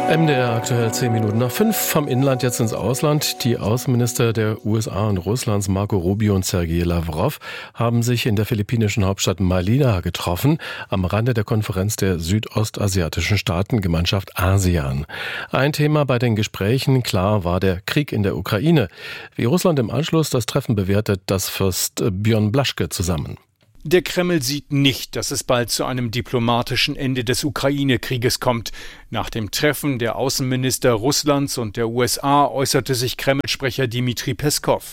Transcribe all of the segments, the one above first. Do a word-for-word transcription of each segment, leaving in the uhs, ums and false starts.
M D R aktuell zehn Minuten nach fünf, vom Inland jetzt ins Ausland. Die Außenminister der U S A und Russlands, Marco Rubio und Sergei Lavrov, haben sich in der philippinischen Hauptstadt Manila getroffen, am Rande der Konferenz der südostasiatischen Staatengemeinschaft ASEAN. Ein Thema bei den Gesprächen, klar, war der Krieg in der Ukraine. Wie Russland im Anschluss das Treffen bewertet, das fasst Björn Blaschke zusammen. Der Kreml sieht nicht, dass es bald zu einem diplomatischen Ende des Ukraine-Krieges kommt. Nach dem Treffen der Außenminister Russlands und der U S A äußerte sich Kreml-Sprecher Dmitri Peskov.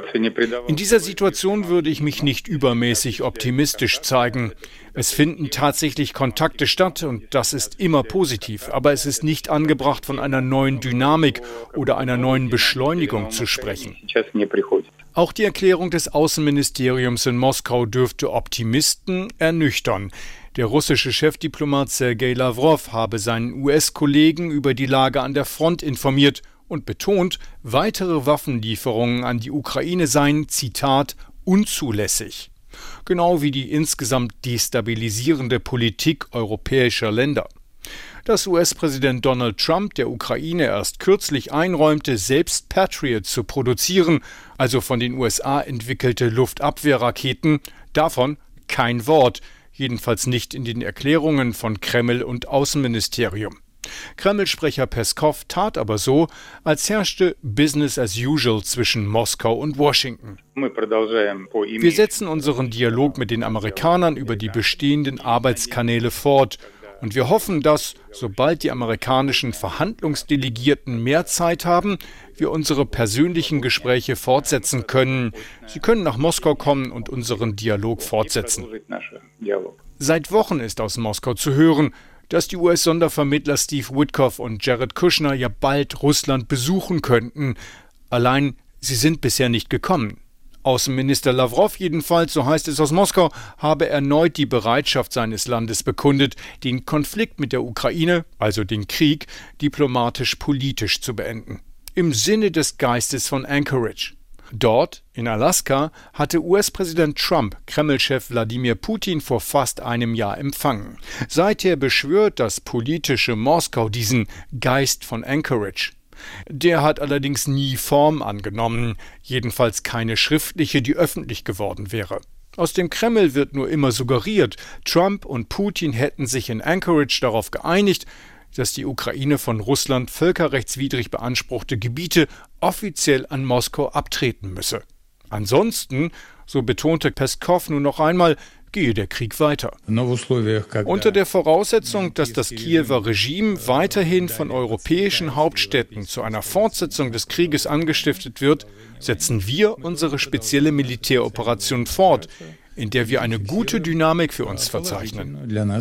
In dieser Situation würde ich mich nicht übermäßig optimistisch zeigen. Es finden tatsächlich Kontakte statt und das ist immer positiv. Aber es ist nicht angebracht, von einer neuen Dynamik oder einer neuen Beschleunigung zu sprechen. Auch die Erklärung des Außenministeriums in Moskau dürfte Optimisten ernüchtern. Der russische Chefdiplomat Sergei Lavrov habe seinen U S-Kollegen über die Lage an der Front informiert und betont, weitere Waffenlieferungen an die Ukraine seien, Zitat, unzulässig. Genau wie die insgesamt destabilisierende Politik europäischer Länder. Dass U S-Präsident Donald Trump der Ukraine erst kürzlich einräumte, selbst Patriot zu produzieren, also von den U S A entwickelte Luftabwehrraketen, davon kein Wort, jedenfalls nicht in den Erklärungen von Kreml und Außenministerium. Kreml-Sprecher Peskov tat aber so, als herrschte Business as usual zwischen Moskau und Washington. Wir setzen unseren Dialog mit den Amerikanern über die bestehenden Arbeitskanäle fort. Und wir hoffen, dass, sobald die amerikanischen Verhandlungsdelegierten mehr Zeit haben, wir unsere persönlichen Gespräche fortsetzen können. Sie können nach Moskau kommen und unseren Dialog fortsetzen. Seit Wochen ist aus Moskau zu hören, dass die U S-Sondervermittler Steve Witkoff und Jared Kushner ja bald Russland besuchen könnten. Allein, sie sind bisher nicht gekommen. Außenminister Lavrov jedenfalls, so heißt es aus Moskau, habe erneut die Bereitschaft seines Landes bekundet, den Konflikt mit der Ukraine, also den Krieg, diplomatisch-politisch zu beenden. Im Sinne des Geistes von Anchorage. Dort, in Alaska, hatte U S-Präsident Trump Kreml-Chef Wladimir Putin vor fast einem Jahr empfangen. Seither beschwört das politische Moskau diesen Geist von Anchorage. Der hat allerdings nie Form angenommen, jedenfalls keine schriftliche, die öffentlich geworden wäre. Aus dem Kreml wird nur immer suggeriert, Trump und Putin hätten sich in Anchorage darauf geeinigt, dass die Ukraine von Russland völkerrechtswidrig beanspruchte Gebiete offiziell an Moskau abtreten müsse. Ansonsten, so betonte Peskov nur noch einmal, gehe der Krieg weiter. Unter der Voraussetzung, dass das Kiewer Regime weiterhin von europäischen Hauptstädten zu einer Fortsetzung des Krieges angestiftet wird, setzen wir unsere spezielle Militäroperation fort, in der wir eine gute Dynamik für uns verzeichnen.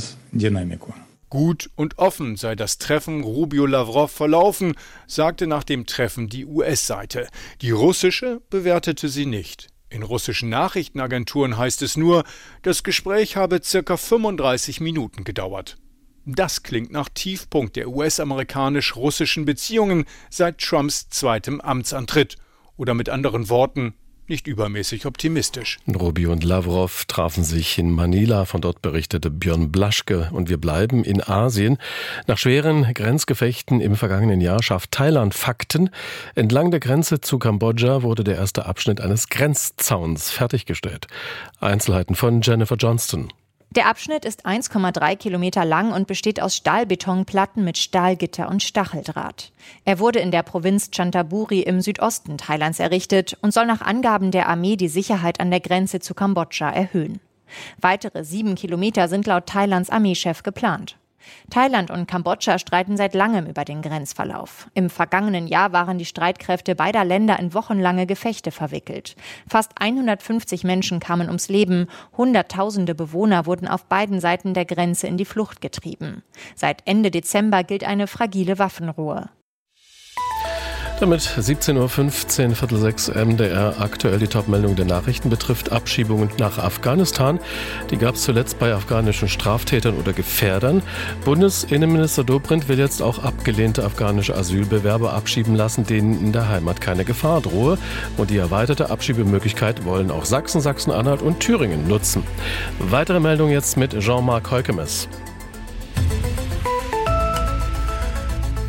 Gut und offen sei das Treffen Rubio-Lavrov verlaufen, sagte nach dem Treffen die U S-Seite. Die russische bewertete sie nicht. In russischen Nachrichtenagenturen heißt es nur, das Gespräch habe circa fünfunddreißig Minuten gedauert. Das klingt nach Tiefpunkt der U S-amerikanisch-russischen Beziehungen seit Trumps zweitem Amtsantritt. Oder mit anderen Worten, nicht übermäßig optimistisch. Rubio und Lavrov trafen sich in Manila, von dort berichtete Björn Blaschke. Und wir bleiben in Asien. Nach schweren Grenzgefechten im vergangenen Jahr schafft Thailand Fakten. Entlang der Grenze zu Kambodscha wurde der erste Abschnitt eines Grenzzauns fertiggestellt. Einzelheiten von Jennifer Johnston. Der Abschnitt ist eins Komma drei Kilometer lang und besteht aus Stahlbetonplatten mit Stahlgitter und Stacheldraht. Er wurde in der Provinz Chanthaburi im Südosten Thailands errichtet und soll nach Angaben der Armee die Sicherheit an der Grenze zu Kambodscha erhöhen. Weitere sieben Kilometer sind laut Thailands Armeechef geplant. Thailand und Kambodscha streiten seit langem über den Grenzverlauf. Im vergangenen Jahr waren die Streitkräfte beider Länder in wochenlange Gefechte verwickelt. Fast hundertfünfzig Menschen kamen ums Leben, Hunderttausende Bewohner wurden auf beiden Seiten der Grenze in die Flucht getrieben. Seit Ende Dezember gilt eine fragile Waffenruhe. Damit siebzehn Uhr fünfzehn, Viertel sechs, M D R. Aktuell die Top-Meldung der Nachrichten betrifft Abschiebungen nach Afghanistan. Die gab es zuletzt bei afghanischen Straftätern oder Gefährdern. Bundesinnenminister Dobrindt will jetzt auch abgelehnte afghanische Asylbewerber abschieben lassen, denen in der Heimat keine Gefahr drohe. Und die erweiterte Abschiebemöglichkeit wollen auch Sachsen, Sachsen-Anhalt und Thüringen nutzen. Weitere Meldung jetzt mit Jean-Marc Heukemes.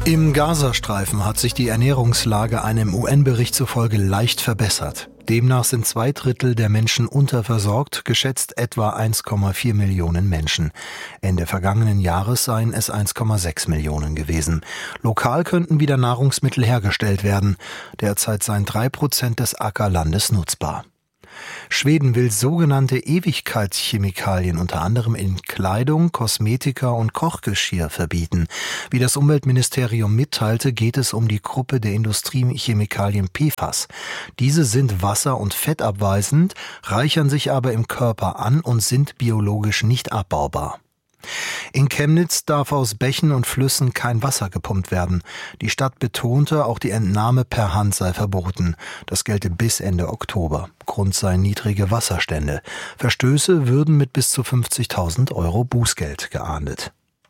Im Gazastreifen hat sich die Ernährungslage einem U N-Bericht zufolge leicht verbessert. Demnach sind zwei Drittel der Menschen unterversorgt, geschätzt etwa eins Komma vier Millionen Menschen. Ende vergangenen Jahres seien es eins Komma sechs Millionen gewesen. Lokal könnten wieder Nahrungsmittel hergestellt werden. Derzeit seien drei Prozent des Ackerlandes nutzbar. Schweden will sogenannte Ewigkeitschemikalien unter anderem in Kleidung, Kosmetika und Kochgeschirr verbieten. Wie das Umweltministerium mitteilte, geht es um die Gruppe der Industriechemikalien P F A S. Diese sind wasser- und fettabweisend, reichern sich aber im Körper an und sind biologisch nicht abbaubar. In Chemnitz darf aus Bächen und Flüssen kein Wasser gepumpt werden. Die Stadt betonte, auch die Entnahme per Hand sei verboten. Das gelte bis Ende Oktober. Grund seien niedrige Wasserstände. Verstöße würden mit bis zu fünfzigtausend Euro Bußgeld geahndet.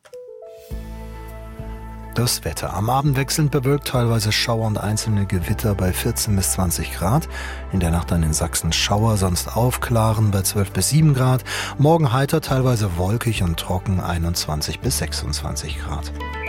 Das Wetter. Am Abend wechselnd bewölkt, teilweise Schauer und einzelne Gewitter bei vierzehn bis zwanzig Grad. In der Nacht dann in Sachsen Schauer, sonst aufklaren bei zwölf bis sieben Grad. Morgen heiter, teilweise wolkig und trocken, einundzwanzig bis sechsundzwanzig Grad.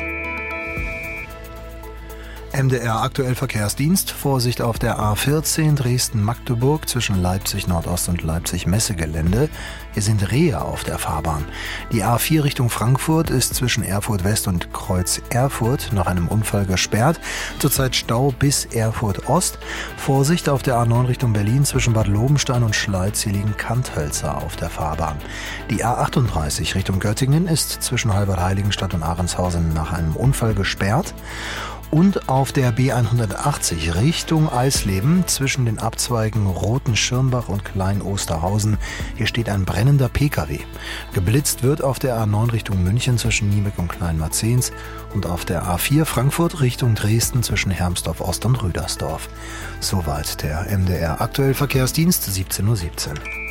M D R aktuell Verkehrsdienst. Vorsicht auf der A vierzehn Dresden-Magdeburg zwischen Leipzig Nordost und Leipzig Messegelände. Hier sind Rehe auf der Fahrbahn. Die A vier Richtung Frankfurt ist zwischen Erfurt West und Kreuz Erfurt nach einem Unfall gesperrt. Zurzeit Stau bis Erfurt Ost. Vorsicht auf der A neun Richtung Berlin zwischen Bad Lobenstein und Schleiz. Hier liegen Kanthölzer auf der Fahrbahn. Die A achtunddreißig Richtung Göttingen ist zwischen Halbert-Heiligenstadt und Ahrendshausen nach einem Unfall gesperrt. Und auf der B hundertachtzig Richtung Eisleben zwischen den Abzweigen Roten Schirmbach und Klein-Osterhausen. Hier steht ein brennender P K W. Geblitzt wird auf der A neun Richtung München zwischen Niebeck und Kleinmarzens und auf der A vier Frankfurt Richtung Dresden zwischen Hermsdorf Ost und Rüdersdorf. Soweit der M D R aktuell Verkehrsdienst, siebzehn Uhr siebzehn.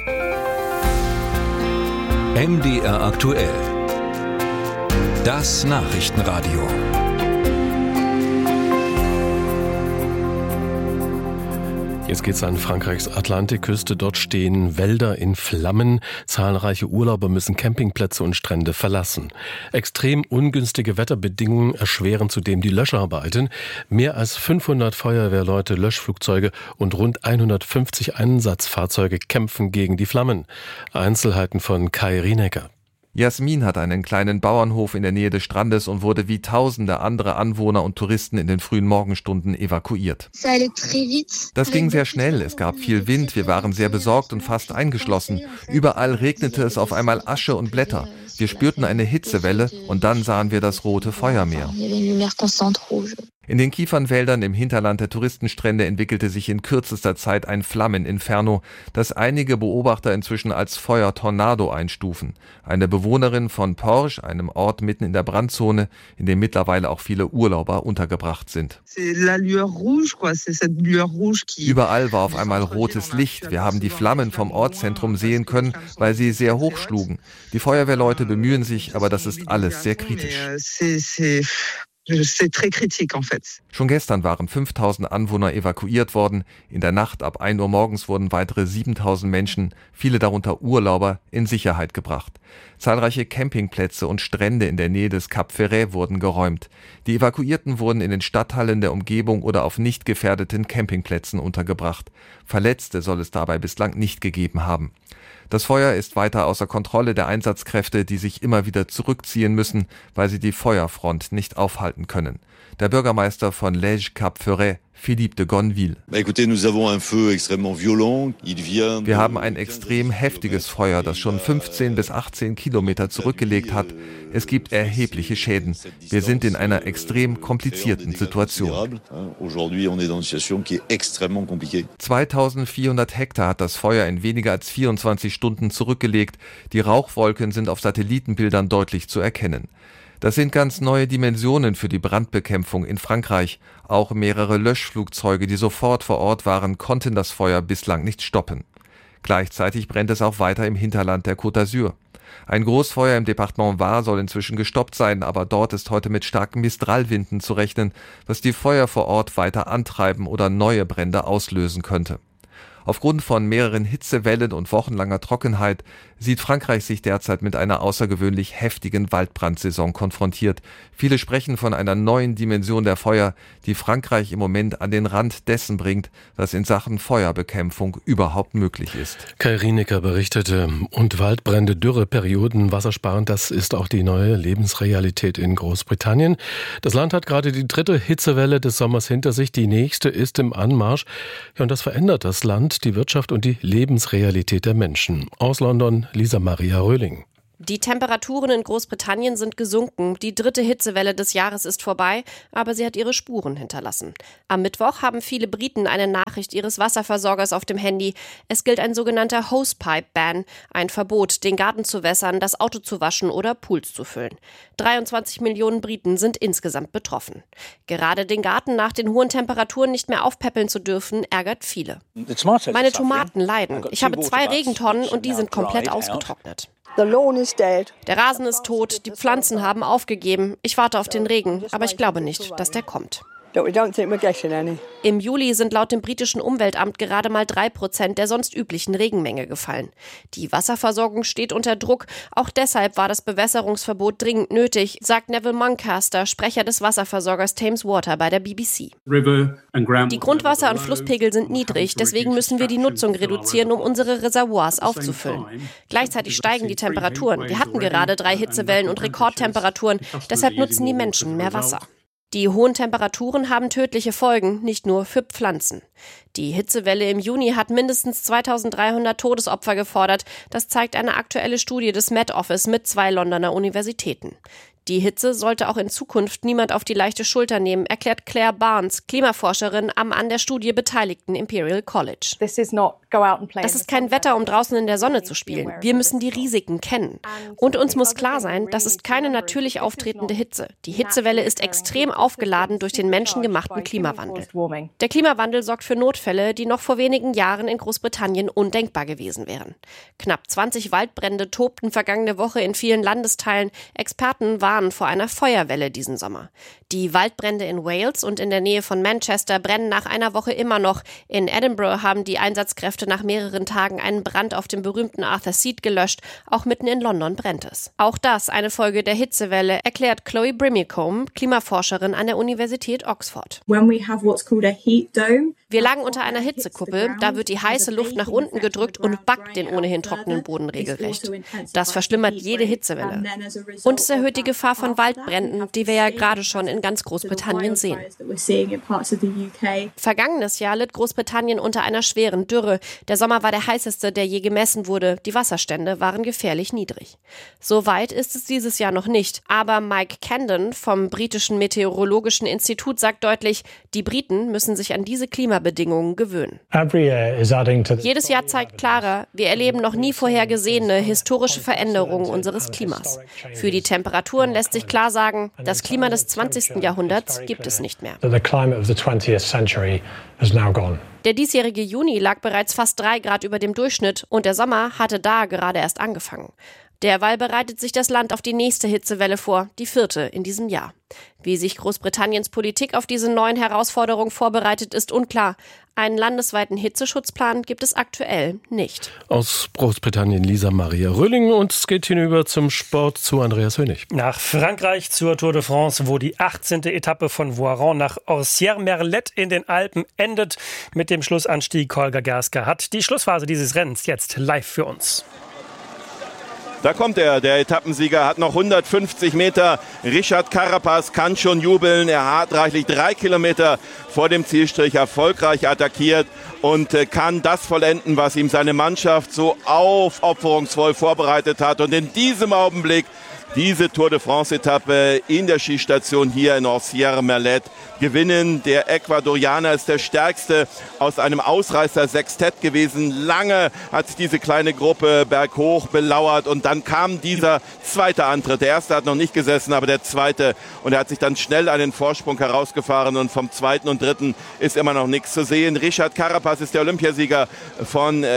M D R aktuell. Das Nachrichtenradio. Jetzt geht's an Frankreichs Atlantikküste. Dort stehen Wälder in Flammen. Zahlreiche Urlauber müssen Campingplätze und Strände verlassen. Extrem ungünstige Wetterbedingungen erschweren zudem die Löscharbeiten. Mehr als fünfhundert Feuerwehrleute, Löschflugzeuge und rund hundertfünfzig Einsatzfahrzeuge kämpfen gegen die Flammen. Einzelheiten von Kai Rienecker. Jasmin hat einen kleinen Bauernhof in der Nähe des Strandes und wurde wie tausende andere Anwohner und Touristen in den frühen Morgenstunden evakuiert. Das ging sehr schnell, es gab viel Wind, wir waren sehr besorgt und fast eingeschlossen. Überall regnete es auf einmal Asche und Blätter. Wir spürten eine Hitzewelle und dann sahen wir das rote Feuermeer. In den Kiefernwäldern im Hinterland der Touristenstrände entwickelte sich in kürzester Zeit ein Flammeninferno, das einige Beobachter inzwischen als Feuertornado einstufen. Eine Bewohnerin von Porges, einem Ort mitten in der Brandzone, in dem mittlerweile auch viele Urlauber untergebracht sind. Überall war auf einmal rotes Licht. Wir haben die Flammen vom Ortszentrum sehen können, weil sie sehr hoch schlugen. Die Feuerwehrleute bemühen sich, aber das ist alles sehr kritisch. Schon gestern waren fünftausend Anwohner evakuiert worden. In der Nacht ab ein Uhr morgens wurden weitere siebentausend Menschen, viele darunter Urlauber, in Sicherheit gebracht. Zahlreiche Campingplätze und Strände in der Nähe des Cap Ferret wurden geräumt. Die Evakuierten wurden in den Stadthallen der Umgebung oder auf nicht gefährdeten Campingplätzen untergebracht. Verletzte soll es dabei bislang nicht gegeben haben. Das Feuer ist weiter außer Kontrolle der Einsatzkräfte, die sich immer wieder zurückziehen müssen, weil sie die Feuerfront nicht aufhalten können. Der Bürgermeister von Lège Cap Ferret, Philippe de Gonneville. Wir haben ein extrem heftiges Feuer, das schon fünfzehn bis achtzehn Kilometer zurückgelegt hat. Es gibt erhebliche Schäden. Wir sind in einer extrem komplizierten Situation. zweitausendvierhundert Hektar hat das Feuer in weniger als vierundzwanzig Stunden zurückgelegt. Die Rauchwolken sind auf Satellitenbildern deutlich zu erkennen. Das sind ganz neue Dimensionen für die Brandbekämpfung in Frankreich. Auch mehrere Löschflugzeuge, die sofort vor Ort waren, konnten das Feuer bislang nicht stoppen. Gleichzeitig brennt es auch weiter im Hinterland der Côte d'Azur. Ein Großfeuer im Departement Var soll inzwischen gestoppt sein, aber dort ist heute mit starken Mistralwinden zu rechnen, was die Feuer vor Ort weiter antreiben oder neue Brände auslösen könnte. Aufgrund von mehreren Hitzewellen und wochenlanger Trockenheit sieht Frankreich sich derzeit mit einer außergewöhnlich heftigen Waldbrandsaison konfrontiert. Viele sprechen von einer neuen Dimension der Feuer, die Frankreich im Moment an den Rand dessen bringt, was in Sachen Feuerbekämpfung überhaupt möglich ist. Kai Rienecker berichtete. Und Waldbrände, Dürreperioden, Wassersparen, das ist auch die neue Lebensrealität in Großbritannien. Das Land hat gerade die dritte Hitzewelle des Sommers hinter sich. Die nächste ist im Anmarsch. Ja, und das verändert das Land, die Wirtschaft und die Lebensrealität der Menschen. Aus London, Lisa Maria Röhling. Die Temperaturen in Großbritannien sind gesunken. Die dritte Hitzewelle des Jahres ist vorbei, aber sie hat ihre Spuren hinterlassen. Am Mittwoch haben viele Briten eine Nachricht ihres Wasserversorgers auf dem Handy. Es gilt ein sogenannter Hosepipe-Ban, ein Verbot, den Garten zu wässern, das Auto zu waschen oder Pools zu füllen. dreiundzwanzig Millionen Briten sind insgesamt betroffen. Gerade den Garten nach den hohen Temperaturen nicht mehr aufpäppeln zu dürfen, ärgert viele. Meine Tomaten leiden. Ich habe zwei Regentonnen und die sind komplett ausgetrocknet. Der Rasen ist tot, die Pflanzen haben aufgegeben. Ich warte auf den Regen, aber ich glaube nicht, dass der kommt. Im Juli sind laut dem britischen Umweltamt gerade mal drei Prozent der sonst üblichen Regenmenge gefallen. Die Wasserversorgung steht unter Druck. Auch deshalb war das Bewässerungsverbot dringend nötig, sagt Neville Muncaster, Sprecher des Wasserversorgers Thames Water bei der B B C. Die Grundwasser- und Flusspegel sind niedrig, deswegen müssen wir die Nutzung reduzieren, um unsere Reservoirs aufzufüllen. Gleichzeitig steigen die Temperaturen. Wir hatten gerade drei Hitzewellen und Rekordtemperaturen, deshalb nutzen die Menschen mehr Wasser. Die hohen Temperaturen haben tödliche Folgen, nicht nur für Pflanzen. Die Hitzewelle im Juni hat mindestens zweitausenddreihundert Todesopfer gefordert. Das zeigt eine aktuelle Studie des Met Office mit zwei Londoner Universitäten. Die Hitze sollte auch in Zukunft niemand auf die leichte Schulter nehmen, erklärt Claire Barnes, Klimaforscherin am an der Studie beteiligten Imperial College. Das ist kein Wetter, um draußen in der Sonne zu spielen. Wir müssen die Risiken kennen. Und uns muss klar sein, das ist keine natürlich auftretende Hitze. Die Hitzewelle ist extrem aufgeladen durch den menschengemachten Klimawandel. Der Klimawandel sorgt für Notfälle, die noch vor wenigen Jahren in Großbritannien undenkbar gewesen wären. Knapp zwanzig Waldbrände tobten vergangene Woche in vielen Landesteilen. Experten waren vor einer Feuerwelle diesen Sommer. Die Waldbrände in Wales und in der Nähe von Manchester brennen nach einer Woche immer noch. In Edinburgh haben die Einsatzkräfte nach mehreren Tagen einen Brand auf dem berühmten Arthur Seat gelöscht. Auch mitten in London brennt es. Auch das eine Folge der Hitzewelle, erklärt Chloe Brimicombe, Klimaforscherin an der Universität Oxford. Wir lagen unter einer Hitzekuppel, da wird die heiße Luft nach unten gedrückt und backt den ohnehin trockenen Boden regelrecht. Das verschlimmert jede Hitzewelle. Und es erhöht die Gefahr von Waldbränden, die wir ja gerade schon in ganz Großbritannien sehen. Vergangenes Jahr litt Großbritannien unter einer schweren Dürre. Der Sommer war der heißeste, der je gemessen wurde. Die Wasserstände waren gefährlich niedrig. So weit ist es dieses Jahr noch nicht. Aber Mike Camden vom britischen Meteorologischen Institut sagt deutlich, die Briten müssen sich an diese Klimabedingungen gewöhnen. Jedes Jahr zeigt klarer, wir erleben noch nie vorher gesehene historische Veränderungen unseres Klimas. Für die Temperaturen lässt sich klar sagen, das Klima des zwanzigsten Jahrhunderts gibt es nicht mehr. Der diesjährige Juni lag bereits fast drei Grad über dem Durchschnitt und der Sommer hatte da gerade erst angefangen. Derweil bereitet sich das Land auf die nächste Hitzewelle vor, die vierte in diesem Jahr. Wie sich Großbritanniens Politik auf diese neuen Herausforderungen vorbereitet, ist unklar. Einen landesweiten Hitzeschutzplan gibt es aktuell nicht. Aus Großbritannien Lisa Maria Röhling und es geht hinüber zum Sport zu Andreas Hönig. Nach Frankreich zur Tour de France, wo die achtzehnte Etappe von Voiron nach Orsières-Merlette in den Alpen endet. Mit dem Schlussanstieg Holger Gerska hat die Schlussphase dieses Rennens jetzt live für uns. Da kommt er, der Etappensieger, hat noch hundertfünfzig Meter. Richard Carapaz kann schon jubeln. Er hat reichlich drei Kilometer vor dem Zielstrich erfolgreich attackiert und kann das vollenden, was ihm seine Mannschaft so aufopferungsvoll vorbereitet hat. Und in diesem Augenblick diese Tour de France-Etappe in der Skistation hier in Orsières-Merlette gewinnen. Der Ecuadorianer ist der stärkste aus einem Ausreißer-Sextett gewesen. Lange hat sich diese kleine Gruppe berghoch belauert und dann kam dieser zweite Antritt. Der erste hat noch nicht gesessen, aber der zweite. Und er hat sich dann schnell einen Vorsprung herausgefahren und vom zweiten und dritten ist immer noch nichts zu sehen. Richard Carapaz ist der Olympiasieger von äh,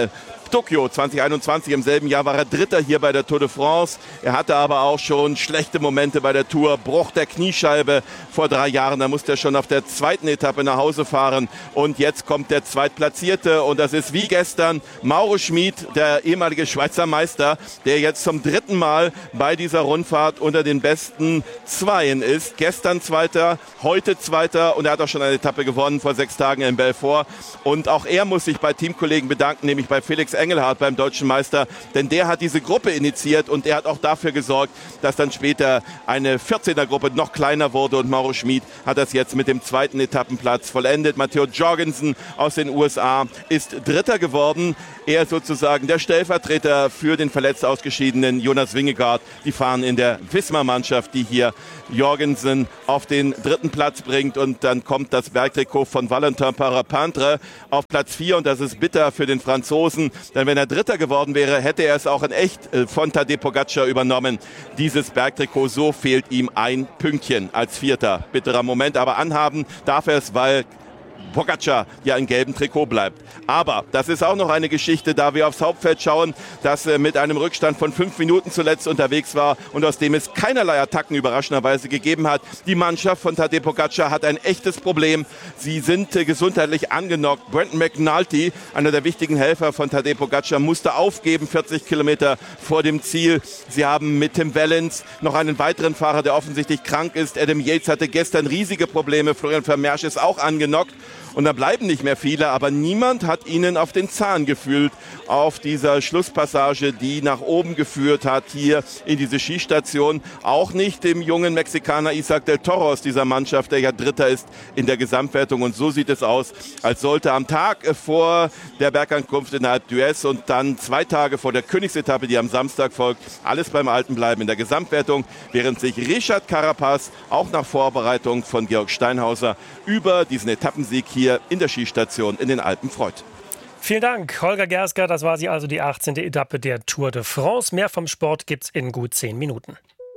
Tokio zwanzig einundzwanzig, im selben Jahr war er Dritter hier bei der Tour de France. Er hatte aber auch schon schlechte Momente bei der Tour. Bruch der Kniescheibe vor drei Jahren. Da musste er schon auf der zweiten Etappe nach Hause fahren. Und jetzt kommt der Zweitplatzierte. Und das ist wie gestern Mauro Schmid, der ehemalige Schweizer Meister, der jetzt zum dritten Mal bei dieser Rundfahrt unter den besten Zweien ist. Gestern Zweiter, heute Zweiter. Und er hat auch schon eine Etappe gewonnen vor sechs Tagen in Belfort. Und auch er muss sich bei Teamkollegen bedanken, nämlich bei Felix Engelhardt, beim deutschen Meister, denn der hat diese Gruppe initiiert und er hat auch dafür gesorgt, dass dann später eine vierzehner-Gruppe noch kleiner wurde und Mauro Schmid hat das jetzt mit dem zweiten Etappenplatz vollendet. Matteo Jorgensen aus den U S A ist Dritter geworden. Er ist sozusagen der Stellvertreter für den verletzt ausgeschiedenen Jonas Vingegaard. Die fahren in der Visma-Mannschaft, die hier Jorgensen auf den dritten Platz bringt und dann kommt das Bergtrikot von Valentin Parapintre auf Platz vier und das ist bitter für den Franzosen, denn wenn er Dritter geworden wäre, hätte er es auch in echt von Tadej Pogačar übernommen. Dieses Bergtrikot, so fehlt ihm ein Pünktchen als Vierter. Bitterer Moment, aber anhaben darf er es, weil Pogačar ja in gelbem Trikot bleibt. Aber das ist auch noch eine Geschichte, da wir aufs Hauptfeld schauen, das äh, mit einem Rückstand von fünf Minuten zuletzt unterwegs war und aus dem es keinerlei Attacken überraschenderweise gegeben hat. Die Mannschaft von Tadej Pogačar hat ein echtes Problem. Sie sind äh, gesundheitlich angenockt. Brendan McNulty, einer der wichtigen Helfer von Tadej Pogačar, musste aufgeben, vierzig Kilometer vor dem Ziel. Sie haben mit Tim Wellens noch einen weiteren Fahrer, der offensichtlich krank ist. Adam Yates hatte gestern riesige Probleme. Florian Vermeersch ist auch angenockt. Und da bleiben nicht mehr viele, aber niemand hat ihnen auf den Zahn gefühlt auf dieser Schlusspassage, die nach oben geführt hat, hier in diese Skistation. Auch nicht dem jungen Mexikaner Isaac del Toro aus dieser Mannschaft, der ja Dritter ist in der Gesamtwertung. Und so sieht es aus, als sollte am Tag vor der Bergankunft in Alpe d'Huez und dann zwei Tage vor der Königsetappe, die am Samstag folgt, alles beim Alten bleiben in der Gesamtwertung, während sich Richard Carapaz auch nach Vorbereitung von Georg Steinhauser über diesen Etappensieg hier in der Skistation in den Alpen freut. Vielen Dank, Holger Gersker. Das war sie also, die achtzehnte Etappe der Tour de France. Mehr vom Sport gibt's in gut zehn Minuten.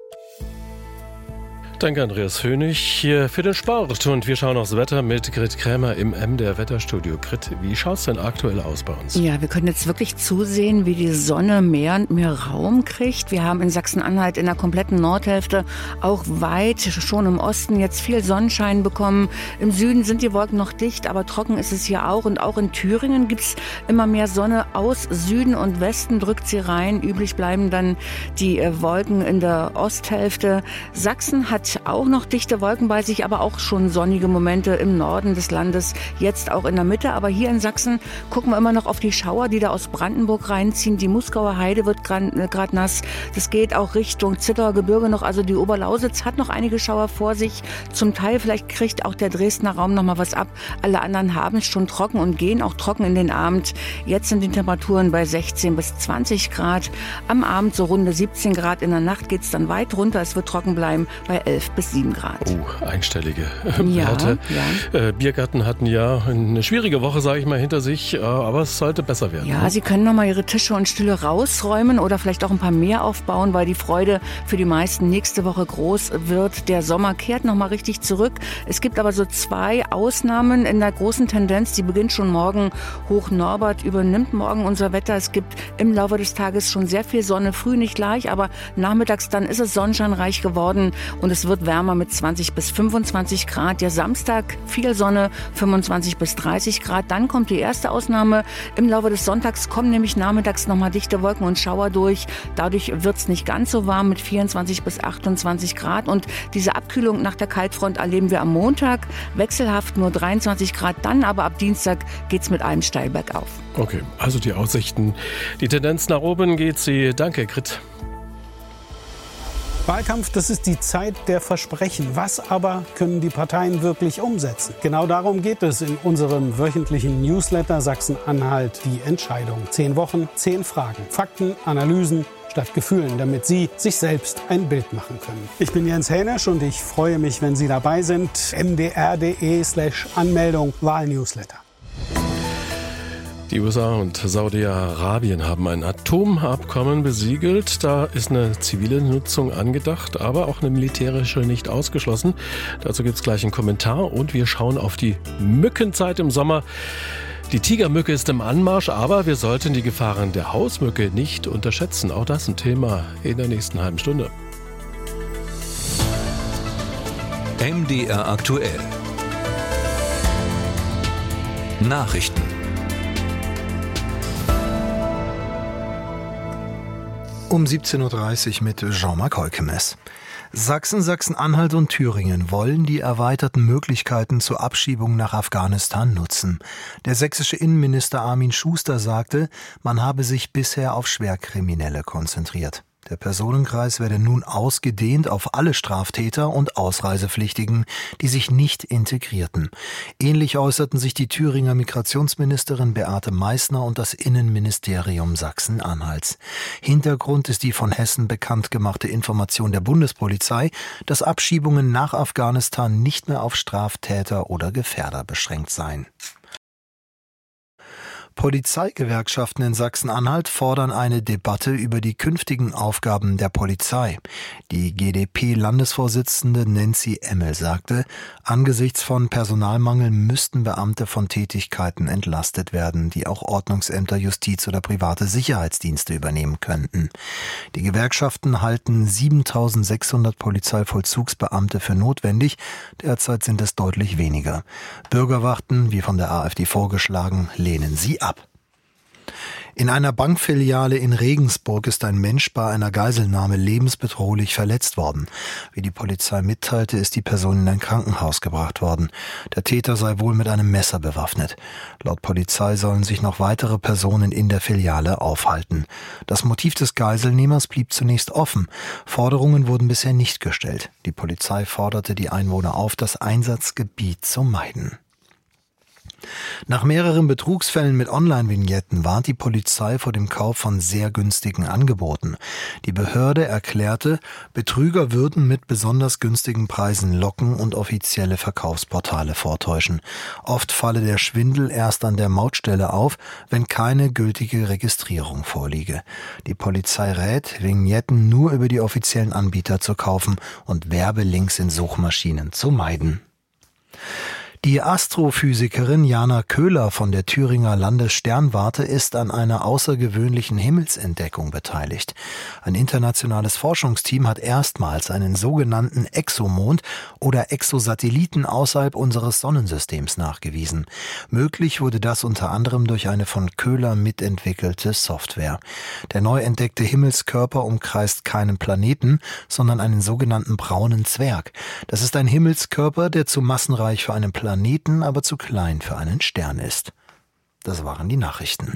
Danke, Andreas Hönig, hier für den Sport. Und wir schauen aufs Wetter mit Grit Krämer im M D R-Wetterstudio. Grit, wie schaut es denn aktuell aus bei uns? Ja, wir können jetzt wirklich zusehen, wie die Sonne mehr und mehr Raum kriegt. Wir haben in Sachsen-Anhalt in der kompletten Nordhälfte auch weit, schon im Osten, jetzt viel Sonnenschein bekommen. Im Süden sind die Wolken noch dicht, aber trocken ist es hier auch. Und auch in Thüringen gibt es immer mehr Sonne. Aus Süden und Westen drückt sie rein. Üblich bleiben dann die äh, Wolken in der Osthälfte. Sachsen hat auch noch dichte Wolken bei sich, aber auch schon sonnige Momente im Norden des Landes, jetzt auch in der Mitte. Aber hier in Sachsen gucken wir immer noch auf die Schauer, die da aus Brandenburg reinziehen. Die Muskauer Heide wird gerade nass. Das geht auch Richtung Zittauer Gebirge noch. Also die Oberlausitz hat noch einige Schauer vor sich. Zum Teil vielleicht kriegt auch der Dresdner Raum noch mal was ab. Alle anderen haben es schon trocken und gehen auch trocken in den Abend. Jetzt sind die Temperaturen bei sechzehn bis zwanzig Grad. Am Abend so runde siebzehn Grad. In der Nacht geht es dann weit runter. Es wird trocken bleiben bei elf bis sieben Grad. Oh, einstellige ja, Werte. Ja. Äh, Biergärten hatten ja eine schwierige Woche, sage ich mal, hinter sich, äh, aber es sollte besser werden. Ja, Sie können noch mal Ihre Tische und Stühle rausräumen oder vielleicht auch ein paar mehr aufbauen, weil die Freude für die meisten nächste Woche groß wird. Der Sommer kehrt noch mal richtig zurück. Es gibt aber so zwei Ausnahmen in der großen Tendenz. Die beginnt schon morgen. Hoch Norbert übernimmt morgen unser Wetter. Es gibt im Laufe des Tages schon sehr viel Sonne. Früh nicht gleich, aber nachmittags dann ist es sonnenscheinreich geworden und es wird wärmer mit zwanzig bis fünfundzwanzig Grad. Der Samstag viel Sonne, fünfundzwanzig bis dreißig Grad. Dann kommt die erste Ausnahme. Im Laufe des Sonntags kommen nämlich nachmittags nochmal dichte Wolken und Schauer durch. Dadurch wird es nicht ganz so warm mit vierundzwanzig bis achtundzwanzig Grad. Und diese Abkühlung nach der Kaltfront erleben wir am Montag. Wechselhaft nur dreiundzwanzig Grad. Dann aber ab Dienstag geht es mit allem steil bergauf. Okay, also die Aussichten. Die Tendenz nach oben geht sie. Danke, Grit. Wahlkampf, das ist die Zeit der Versprechen. Was aber können die Parteien wirklich umsetzen? Genau darum geht es in unserem wöchentlichen Newsletter Sachsen-Anhalt, die Entscheidung. Zehn Wochen, zehn Fragen, Fakten, Analysen statt Gefühlen, damit Sie sich selbst ein Bild machen können. Ich bin Jens Hänisch und ich freue mich, wenn Sie dabei sind. m d r punkt d e slash Anmeldung Wahlnewsletter. Die U S A und Saudi-Arabien haben ein Atomabkommen besiegelt. Da ist eine zivile Nutzung angedacht, aber auch eine militärische nicht ausgeschlossen. Dazu gibt es gleich einen Kommentar und wir schauen auf die Mückenzeit im Sommer. Die Tigermücke ist im Anmarsch, aber wir sollten die Gefahren der Hausmücke nicht unterschätzen. Auch das ein Thema in der nächsten halben Stunde. M D R aktuell. Nachrichten. Um siebzehn Uhr dreißig mit Jean-Marc Heukemes. Sachsen, Sachsen-Anhalt und Thüringen wollen die erweiterten Möglichkeiten zur Abschiebung nach Afghanistan nutzen. Der sächsische Innenminister Armin Schuster sagte, man habe sich bisher auf Schwerkriminelle konzentriert. Der Personenkreis werde nun ausgedehnt auf alle Straftäter und Ausreisepflichtigen, die sich nicht integrierten. Ähnlich äußerten sich die Thüringer Migrationsministerin Beate Meißner und das Innenministerium Sachsen-Anhalts. Hintergrund ist die von Hessen bekannt gemachte Information der Bundespolizei, dass Abschiebungen nach Afghanistan nicht mehr auf Straftäter oder Gefährder beschränkt seien. Polizeigewerkschaften in Sachsen-Anhalt fordern eine Debatte über die künftigen Aufgaben der Polizei. Die G d P-Landesvorsitzende Nancy Emmel sagte, angesichts von Personalmangel müssten Beamte von Tätigkeiten entlastet werden, die auch Ordnungsämter, Justiz oder private Sicherheitsdienste übernehmen könnten. Die Gewerkschaften halten siebentausendsechshundert Polizeivollzugsbeamte für notwendig, derzeit sind es deutlich weniger. Bürgerwachten, wie von der AfD vorgeschlagen, lehnen sie ab. In einer Bankfiliale in Regensburg ist ein Mensch bei einer Geiselnahme lebensbedrohlich verletzt worden. Wie die Polizei mitteilte, ist die Person in ein Krankenhaus gebracht worden. Der Täter sei wohl mit einem Messer bewaffnet. Laut Polizei sollen sich noch weitere Personen in der Filiale aufhalten. Das Motiv des Geiselnehmers blieb zunächst offen. Forderungen wurden bisher nicht gestellt. Die Polizei forderte die Einwohner auf, das Einsatzgebiet zu meiden. Nach mehreren Betrugsfällen mit Online-Vignetten warnt die Polizei vor dem Kauf von sehr günstigen Angeboten. Die Behörde erklärte, Betrüger würden mit besonders günstigen Preisen locken und offizielle Verkaufsportale vortäuschen. Oft falle der Schwindel erst an der Mautstelle auf, wenn keine gültige Registrierung vorliege. Die Polizei rät, Vignetten nur über die offiziellen Anbieter zu kaufen und Werbelinks in Suchmaschinen zu meiden. Die Astrophysikerin Jana Köhler von der Thüringer Landessternwarte ist an einer außergewöhnlichen Himmelsentdeckung beteiligt. Ein internationales Forschungsteam hat erstmals einen sogenannten Exomond oder Exosatelliten außerhalb unseres Sonnensystems nachgewiesen. Möglich wurde das unter anderem durch eine von Köhler mitentwickelte Software. Der neu entdeckte Himmelskörper umkreist keinen Planeten, sondern einen sogenannten braunen Zwerg. Das ist ein Himmelskörper, der zu massenreich für einen Planeten Planeten, aber zu klein für einen Stern ist. Das waren die Nachrichten.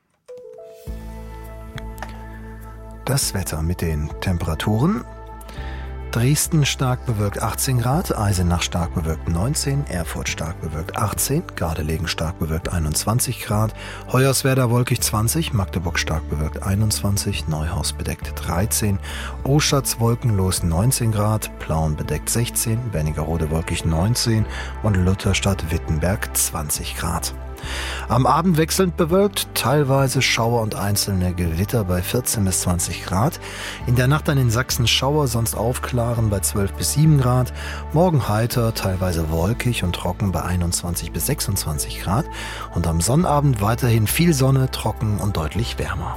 Das Wetter mit den Temperaturen. Dresden stark bewölkt achtzehn Grad, Eisenach stark bewölkt neunzehn, Erfurt stark bewölkt achtzehn, Gardelegen stark bewölkt einundzwanzig Grad, Hoyerswerda wolkig zwanzig, Magdeburg stark bewölkt einundzwanzig, Neuhaus bedeckt dreizehn, Oschatz wolkenlos neunzehn Grad, Plauen bedeckt sechzehn, Wernigerode wolkig neunzehn und Lutherstadt-Wittenberg zwanzig Grad. Am Abend wechselnd bewölkt, teilweise Schauer und einzelne Gewitter bei vierzehn bis zwanzig Grad. In der Nacht dann in Sachsen Schauer, sonst aufklaren bei zwölf bis sieben Grad. Morgen heiter, teilweise wolkig und trocken bei einundzwanzig bis sechsundzwanzig Grad. Und am Sonnabend weiterhin viel Sonne, trocken und deutlich wärmer.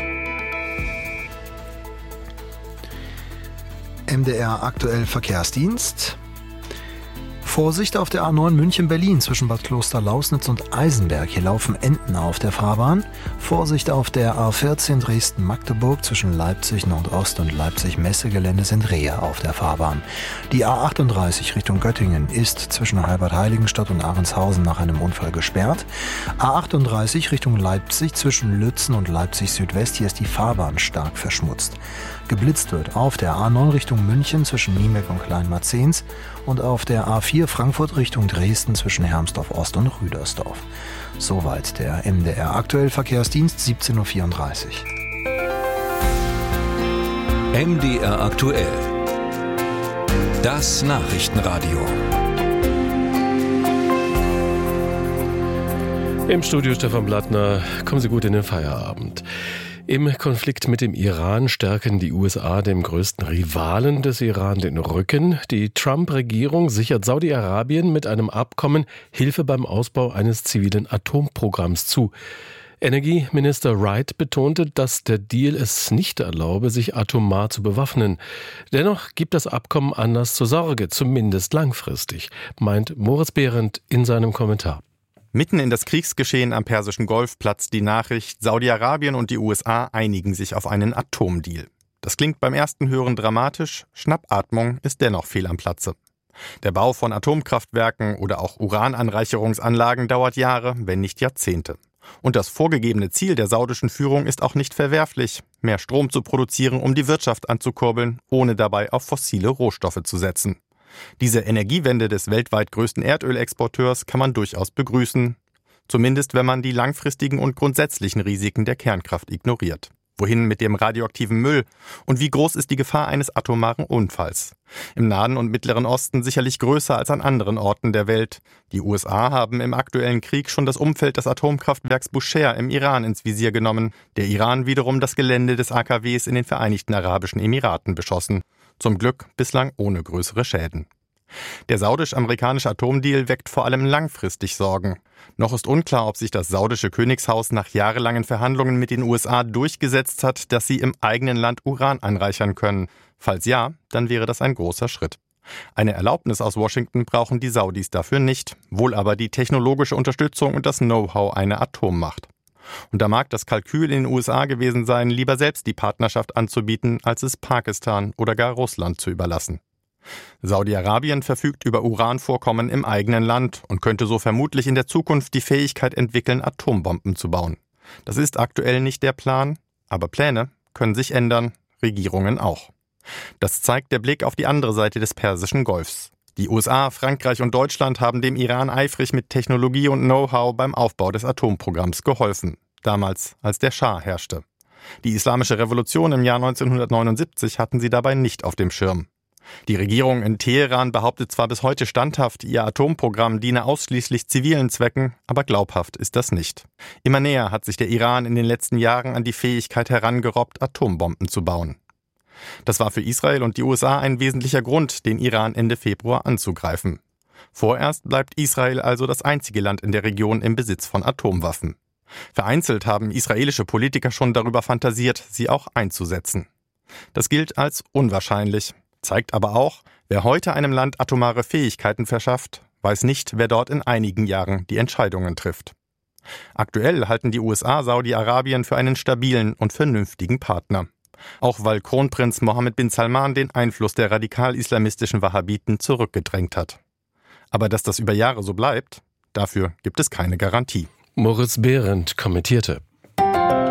M D R aktuell Verkehrsdienst. Vorsicht auf der A neun München-Berlin zwischen Bad Kloster-Lausnitz und Eisenberg. Hier laufen Enten auf der Fahrbahn. Vorsicht auf der A vierzehn Dresden-Magdeburg zwischen Leipzig Nordost und Leipzig-Messegelände sind Rehe auf der Fahrbahn. Die A achtunddreißig Richtung Göttingen ist zwischen Halbert-Heiligenstadt und Ahrenshausen nach einem Unfall gesperrt. A achtunddreißig Richtung Leipzig zwischen Lützen und Leipzig-Südwest. Hier ist die Fahrbahn stark verschmutzt. Geblitzt wird auf der A neun Richtung München zwischen Niemeck und Kleinmarzens und auf der A vier Frankfurt Richtung Dresden zwischen Hermsdorf Ost und Rüdersdorf. Soweit der M D R aktuell Verkehrsdienst, siebzehn Uhr vierunddreißig. M D R aktuell. Das Nachrichtenradio. Im Studio Stefan Blattner. Kommen Sie gut in den Feierabend. Im Konflikt mit dem Iran stärken die U S A dem größten Rivalen des Iran den Rücken. Die Trump-Regierung sichert Saudi-Arabien mit einem Abkommen Hilfe beim Ausbau eines zivilen Atomprogramms zu. Energieminister Wright betonte, dass der Deal es nicht erlaube, sich atomar zu bewaffnen. Dennoch gibt das Abkommen Anlass zur Sorge, zumindest langfristig, meint Moritz Behrendt in seinem Kommentar. Mitten in das Kriegsgeschehen am Persischen Golf platzt die Nachricht, Saudi-Arabien und die U S A einigen sich auf einen Atomdeal. Das klingt beim ersten Hören dramatisch, Schnappatmung ist dennoch fehl am Platze. Der Bau von Atomkraftwerken oder auch Urananreicherungsanlagen dauert Jahre, wenn nicht Jahrzehnte. Und das vorgegebene Ziel der saudischen Führung ist auch nicht verwerflich, mehr Strom zu produzieren, um die Wirtschaft anzukurbeln, ohne dabei auf fossile Rohstoffe zu setzen. Diese Energiewende des weltweit größten Erdölexporteurs kann man durchaus begrüßen, zumindest wenn man die langfristigen und grundsätzlichen Risiken der Kernkraft ignoriert. Wohin mit dem radioaktiven Müll? Und wie groß ist die Gefahr eines atomaren Unfalls? Im Nahen und Mittleren Osten sicherlich größer als an anderen Orten der Welt. Die U S A haben im aktuellen Krieg schon das Umfeld des Atomkraftwerks Bushehr im Iran ins Visier genommen. Der Iran wiederum das Gelände des A K Ws in den Vereinigten Arabischen Emiraten beschossen. Zum Glück bislang ohne größere Schäden. Der saudisch-amerikanische Atomdeal weckt vor allem langfristig Sorgen. Noch ist unklar, ob sich das saudische Königshaus nach jahrelangen Verhandlungen mit den U S A durchgesetzt hat, dass sie im eigenen Land Uran anreichern können. Falls ja, dann wäre das ein großer Schritt. Eine Erlaubnis aus Washington brauchen die Saudis dafür nicht, wohl aber die technologische Unterstützung und das Know-how einer Atommacht. Und da mag das Kalkül in den U S A gewesen sein, lieber selbst die Partnerschaft anzubieten, als es Pakistan oder gar Russland zu überlassen. Saudi-Arabien verfügt über Uranvorkommen im eigenen Land und könnte so vermutlich in der Zukunft die Fähigkeit entwickeln, Atombomben zu bauen. Das ist aktuell nicht der Plan, aber Pläne können sich ändern, Regierungen auch. Das zeigt der Blick auf die andere Seite des Persischen Golfs. Die U S A, Frankreich und Deutschland haben dem Iran eifrig mit Technologie und Know-how beim Aufbau des Atomprogramms geholfen, damals als der Schah herrschte. Die Islamische Revolution im Jahr neunzehnhundertneunundsiebzig hatten sie dabei nicht auf dem Schirm. Die Regierung in Teheran behauptet zwar bis heute standhaft, ihr Atomprogramm diene ausschließlich zivilen Zwecken, aber glaubhaft ist das nicht. Immer näher hat sich der Iran in den letzten Jahren an die Fähigkeit herangerobbt, Atombomben zu bauen. Das war für Israel und die U S A ein wesentlicher Grund, den Iran Ende Februar anzugreifen. Vorerst bleibt Israel also das einzige Land in der Region im Besitz von Atomwaffen. Vereinzelt haben israelische Politiker schon darüber fantasiert, sie auch einzusetzen. Das gilt als unwahrscheinlich. Zeigt aber auch, wer heute einem Land atomare Fähigkeiten verschafft, weiß nicht, wer dort in einigen Jahren die Entscheidungen trifft. Aktuell halten die U S A Saudi-Arabien für einen stabilen und vernünftigen Partner. Auch weil Kronprinz Mohammed bin Salman den Einfluss der radikal-islamistischen Wahhabiten zurückgedrängt hat. Aber dass das über Jahre so bleibt, dafür gibt es keine Garantie. Moritz Behrendt kommentierte.